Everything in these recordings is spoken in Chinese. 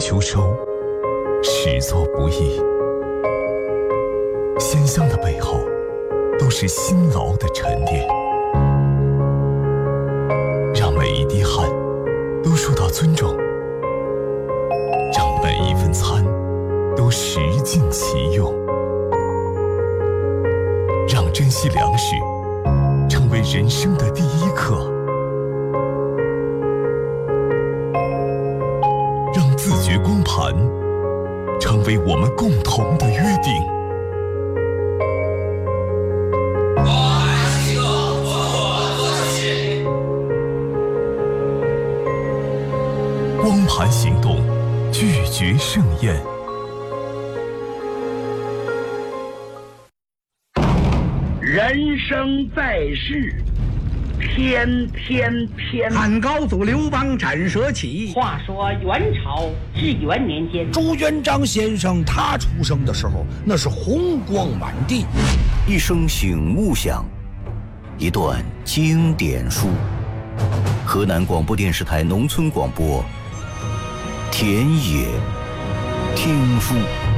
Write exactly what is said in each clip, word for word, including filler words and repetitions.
秋收，始作不易。鲜香的背后，都是辛劳的沉淀。让每一滴汗都受到尊重，让每一份餐都食尽其用，让珍惜粮食成为人生的第一课，让自觉光盘成为我们共同的约定。光盘行动，拒绝盛宴。 人生在世，天天天。 汉高祖刘邦斩蛇起。 话说元朝至元年间， 朱元璋先生他出生的时候，那是红光满地。 一声醒悟响，一段经典书。河南广播电视台农村广播，田野听书。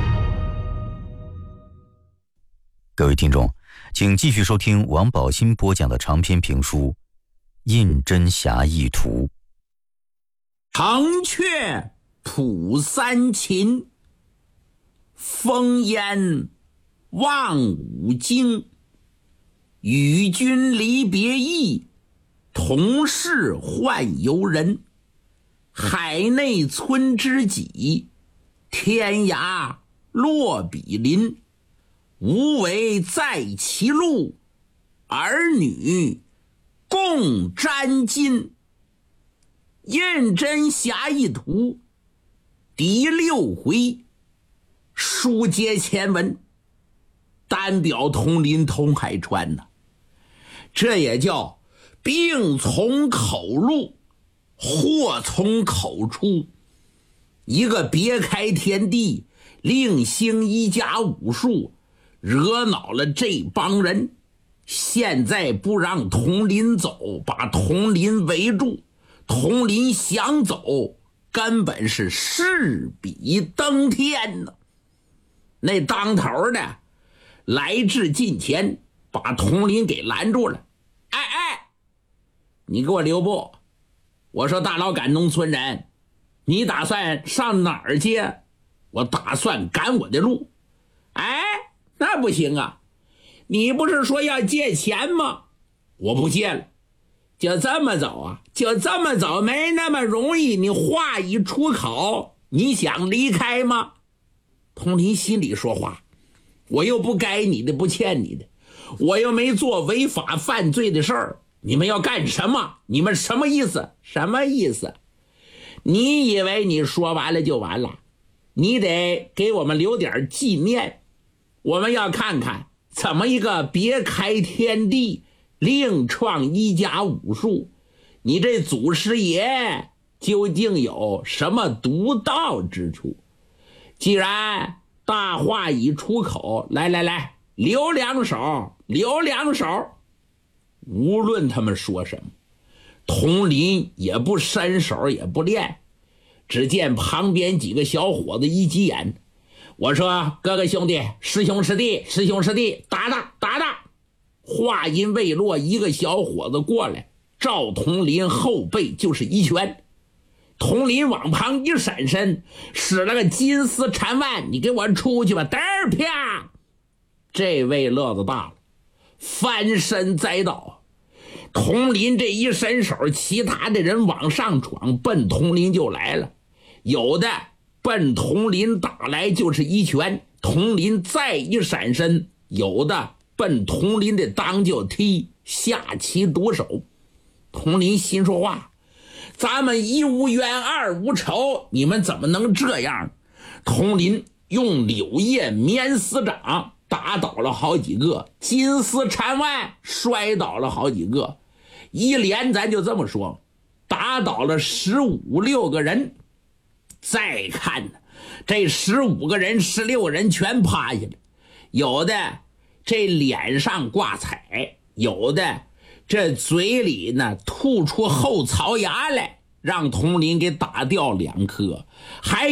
各位听众，请继续收听王宝新播讲的长篇评书《胤禛侠义图》。 城阙浦三秦，风烟望五京。与君离别意，同是宦游人。海内存知己，天涯若比邻。无为在其路，儿女共沾巾。胤禛侠义图第六回，书接前文，单表统领通海川呐，这也叫病从口入，祸从口出。一个别开天地，另行一家武术，惹恼了这帮人。现在不让统领走，把统领围住，统领想走，根本是势比登天呢。那当头的来至近前，把统领给拦住了。哎哎，你给我留步！我说大老赶农村人，你打算上哪儿去？我打算赶我的路。哎，那不行啊，你不是说要借钱吗？我不借了，就这么走啊？就这么走没那么容易。你话一出口，你想离开吗？统领心里说话，我又不该你的，不欠你的，我又没做违法犯罪的事儿，你们要干什么？你们什么意思？什么意思？你以为你说完了就完了？你得给我们留点纪念，我们要看看怎么一个别开天地，另创一家武术，你这祖师爷究竟有什么独到之处？既然大话已出口，来来来，留两手，留两手。无论他们说什么，统领也不伸手也不练。只见旁边几个小伙子一急眼，我说哥哥兄弟，师兄师弟，师兄师弟，打打打打。话音未落，一个小伙子过来，赵统领后背就是一拳。统领往旁一闪身，使了个金丝缠腕，你给我出去吧！嘚儿啪！这位乐子大了，翻身栽倒。统领这一伸手，其他的人往上闯，奔统领就来了。有的奔统领打来就是一拳，统领再一闪身；有的奔统领的裆就踢，下其毒手。统领心说话，咱们一无冤二无仇，你们怎么能这样？统领用柳叶棉丝掌打倒了好几个，金丝缠腕摔倒了好几个，一连咱就这么说，打倒了十五六个人。再看这十五个人十六人全趴下了，有的这脸上挂彩，有的这嘴里呢吐出后槽牙来，让统领给打掉两颗，还